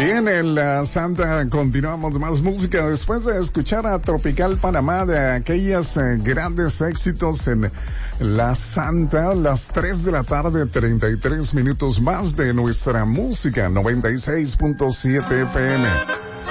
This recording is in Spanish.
Bien, en la Santa continuamos más música después de escuchar a Tropical Panamá, de aquellos grandes éxitos en la Santa, las 3 de la tarde, 33 minutos más de nuestra música, 96.7 FM.